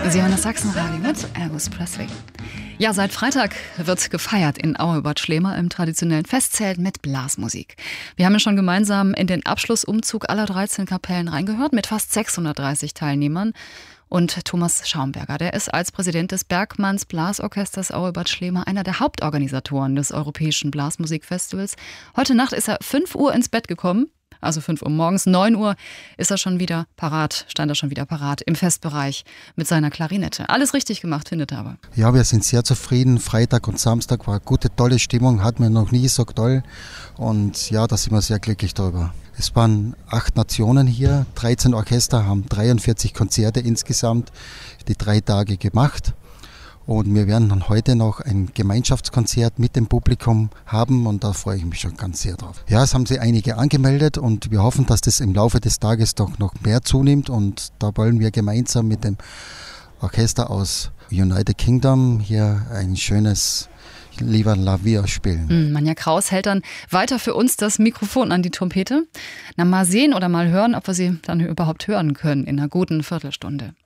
Sie hören das Sachsenradio mit Elvis Presley. Ja, seit Freitag wird gefeiert in Aue-Bad Schlema im traditionellen Festzelt mit Blasmusik. Wir haben ja schon gemeinsam in den Abschlussumzug aller 13 Kapellen reingehört mit fast 630 Teilnehmern. Und Thomas Schaumberger, der ist als Präsident des Bergmanns Blasorchesters Aue-Bad Schlema einer der Hauptorganisatoren des Europäischen Blasmusikfestivals. Heute Nacht ist er 5 Uhr ins Bett gekommen. Also 5 Uhr morgens, 9 Uhr stand er schon wieder parat im Festbereich mit seiner Klarinette. Alles richtig gemacht, findet er aber. Ja, wir sind sehr zufrieden. Freitag und Samstag war eine gute, tolle Stimmung, hatten wir noch nie so toll. Und ja, da sind wir sehr glücklich darüber. Es waren 8 Nationen hier, 13 Orchester, haben 43 Konzerte insgesamt die 3 Tage gemacht. Und wir werden dann heute noch ein Gemeinschaftskonzert mit dem Publikum haben und da freue ich mich schon ganz sehr drauf. Ja, es haben sich einige angemeldet und wir hoffen, dass das im Laufe des Tages doch noch mehr zunimmt und da wollen wir gemeinsam mit dem Orchester aus United Kingdom hier ein schönes Lieber Lavier spielen. Manja Kraus hält dann weiter für uns das Mikrofon an die Trompete. Na, mal sehen oder mal hören, ob wir sie dann überhaupt hören können in einer guten Viertelstunde.